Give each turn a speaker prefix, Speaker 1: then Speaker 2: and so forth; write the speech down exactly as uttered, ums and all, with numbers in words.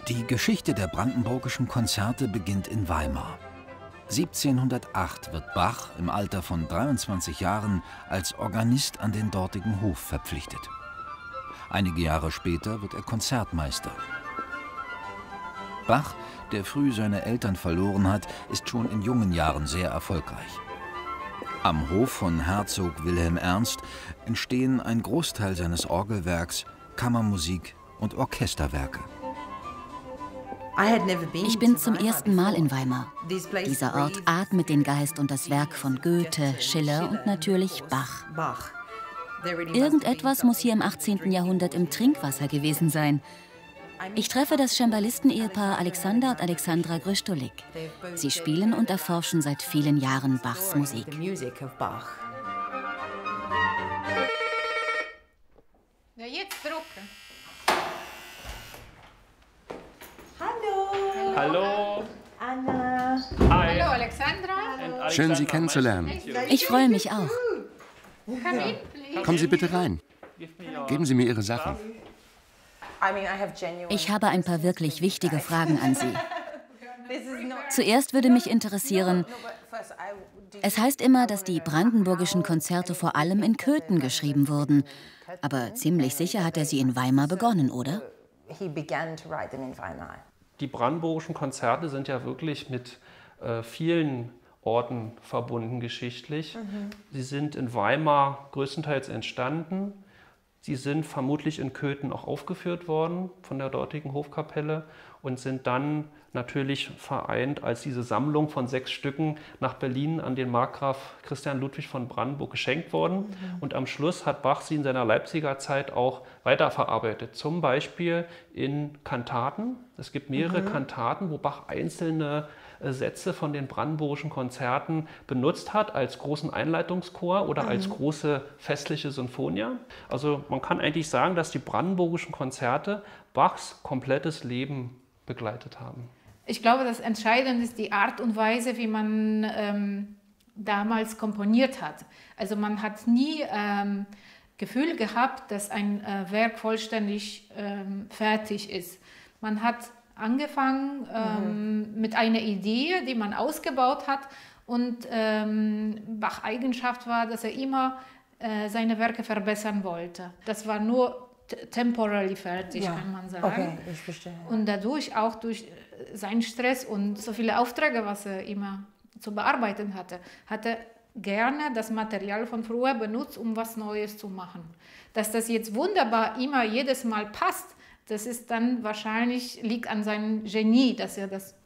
Speaker 1: Die Geschichte der brandenburgischen Konzerte beginnt in Weimar. siebzehnhundertacht wird Bach im Alter von dreiundzwanzig Jahren als Organist an den dortigen Hof verpflichtet. Einige Jahre später wird er Konzertmeister. Bach, der früh seine Eltern verloren hat, ist schon in jungen Jahren sehr erfolgreich. Am Hof von Herzog Wilhelm Ernst entstehen ein Großteil seines Orgelwerks, Kammermusik und Orchesterwerke.
Speaker 2: Ich bin zum ersten Mal in Weimar. Dieser Ort atmet den Geist und das Werk von Goethe, Schiller und natürlich Bach. Irgendetwas muss hier im achtzehnten Jahrhundert im Trinkwasser gewesen sein. Ich treffe das Cembalisten-Ehepaar Alexander und Alexandra Grüstolik. Sie spielen und erforschen seit vielen Jahren Bachs Musik.
Speaker 3: Ja, jetzt drucken.
Speaker 4: Hallo.
Speaker 5: Hallo.
Speaker 4: Anna.
Speaker 5: Hi.
Speaker 3: Hallo, Alexandra.
Speaker 6: Schön, Sie kennenzulernen.
Speaker 2: Ich freue mich auch.
Speaker 6: Kommen Sie bitte rein. Geben Sie mir Ihre Sachen.
Speaker 2: Ich habe ein paar wirklich wichtige Fragen an Sie. Zuerst würde mich interessieren, es heißt immer, dass die brandenburgischen Konzerte vor allem in Köthen geschrieben wurden. Aber ziemlich sicher hat er sie in Weimar begonnen, oder?
Speaker 5: Die brandenburgischen Konzerte sind ja wirklich mit äh, vielen Orten verbunden geschichtlich. Mhm. Sie sind in Weimar größtenteils entstanden. Sie sind vermutlich in Köthen auch aufgeführt worden von der dortigen Hofkapelle und sind dann natürlich vereint als diese Sammlung von sechs Stücken nach Berlin an den Markgraf Christian Ludwig von Brandenburg geschenkt worden. Mhm. Und am Schluss hat Bach sie in seiner Leipziger Zeit auch weiterverarbeitet, zum Beispiel in Kantaten. Es gibt mehrere mhm. Kantaten, wo Bach einzelne Sätze von den brandenburgischen Konzerten benutzt hat als großen Einleitungschor oder mhm. als große festliche Sinfonia. Also man kann eigentlich sagen, dass die brandenburgischen Konzerte Bachs komplettes Leben begleitet haben.
Speaker 3: Ich glaube, das Entscheidende ist die Art und Weise, wie man ähm, damals komponiert hat. Also man hat nie ähm, Gefühl gehabt, dass ein äh, Werk vollständig ähm, fertig ist. Man hat angefangen ähm, mhm. mit einer Idee, die man ausgebaut hat, und ähm, Bachs Eigenschaft war, dass er immer äh, seine Werke verbessern wollte. Das war nur temporally fertig, ja. kann man sagen.
Speaker 4: Okay, ich verstehe.
Speaker 3: Und dadurch auch durch seinen Stress und so viele Aufträge, was er immer zu bearbeiten hatte, hat er gerne das Material von früher benutzt, um was Neues zu machen. Dass das jetzt wunderbar immer jedes Mal passt, das ist dann wahrscheinlich, liegt an seinem Genie, dass er das